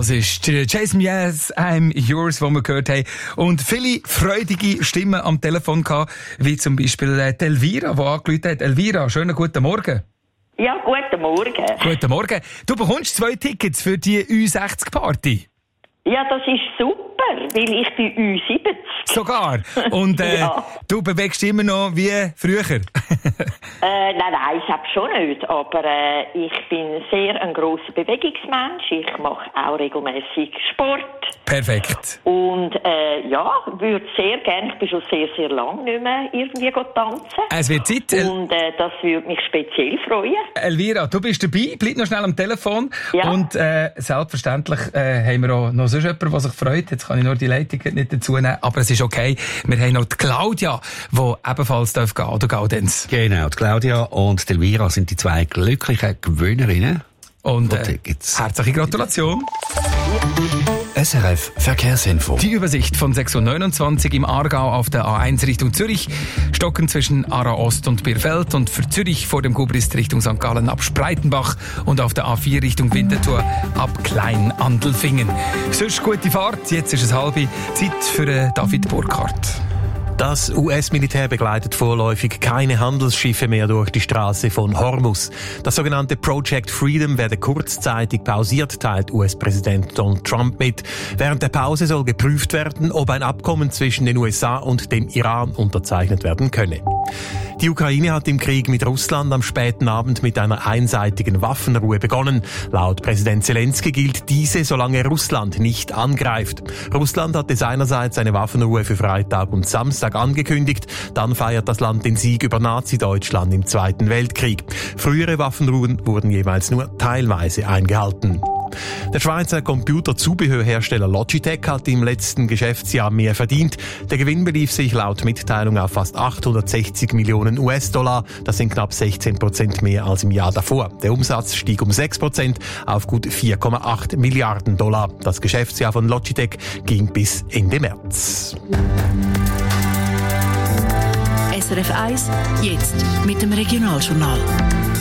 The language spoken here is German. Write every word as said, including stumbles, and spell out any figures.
Das ist der Jason Mraz, I'm Yours, den wir gehört haben. Und viele freudige Stimmen am Telefon gehabt, wie zum Beispiel Elvira, die angerufen hat. Elvira, schönen guten Morgen. Ja, guten Morgen. Guten Morgen. Du bekommst zwei Tickets für die Ü sechzig Party. Ja, das ist super, weil ich bin Ü siebzig. Sogar? Und äh, ja. Du bewegst dich immer noch wie früher? äh, nein, nein, ich habe schon nicht. Aber äh, ich bin sehr ein grosser Bewegungsmensch. Ich mache auch regelmäßig Sport. Perfekt. Und äh, ja, würde sehr gerne, ich bin schon sehr, sehr lange nicht mehr irgendwie tanzen. Es wird Zeit. El- Und äh, das würde mich speziell freuen. Elvira, du bist dabei, bleib noch schnell am Telefon. Ja. Und äh, selbstverständlich äh, haben wir auch noch sonst jemanden, der sich freut. Jetzt kann ich nur die Leitung nicht dazu nehmen, aber es ist okay. Wir haben noch die Claudia, die ebenfalls gehen darf, oder Gaudenz. Genau, die Claudia und die Elvira sind die zwei glücklichen Gewinnerinnen. Und äh, herzliche Gratulation. S R F Verkehrsinfo. Die Übersicht von sechs Uhr neunundzwanzig im Aargau auf der A eins Richtung Zürich. Stocken zwischen Aarau Ost und Birfeld und für Zürich vor dem Gubrist Richtung Sankt Gallen ab Spreitenbach und auf der A vier Richtung Winterthur ab Klein-Andelfingen. Sonst gute Fahrt. Jetzt ist es halbe Zeit für David Burkhardt. Das U S-Militär begleitet vorläufig keine Handelsschiffe mehr durch die Straße von Hormuz. Das sogenannte Project Freedom werde kurzzeitig pausiert, teilt U S-Präsident Donald Trump mit. Während der Pause soll geprüft werden, ob ein Abkommen zwischen den U S A und dem Iran unterzeichnet werden könne. Die Ukraine hat im Krieg mit Russland am späten Abend mit einer einseitigen Waffenruhe begonnen. Laut Präsident Zelensky gilt diese, solange Russland nicht angreift. Russland hatte seinerseits eine Waffenruhe für Freitag und Samstag angekündigt. Dann feiert das Land den Sieg über Nazi-Deutschland im Zweiten Weltkrieg. Frühere Waffenruhen wurden jeweils nur teilweise eingehalten. Der Schweizer Computerzubehörhersteller Logitech hat im letzten Geschäftsjahr mehr verdient. Der Gewinn belief sich laut Mitteilung auf fast achthundertsechzig Millionen U S-Dollar. Das sind knapp sechzehn Prozent mehr als im Jahr davor. Der Umsatz stieg um sechs Prozent auf gut vier Komma acht Milliarden Dollar. Das Geschäftsjahr von Logitech ging bis Ende März. S R F eins, jetzt mit dem Regionaljournal.